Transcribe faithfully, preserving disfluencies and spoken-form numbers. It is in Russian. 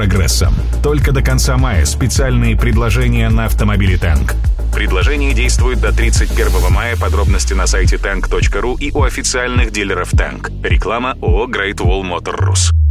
прогрессом. Только до конца мая специальные предложения на автомобили Tank. Предложение действует до тридцать первого мая. Подробности на сайте tank точка ру и у официальных дилеров Tank. Реклама ООО Great Wall Motor Rus.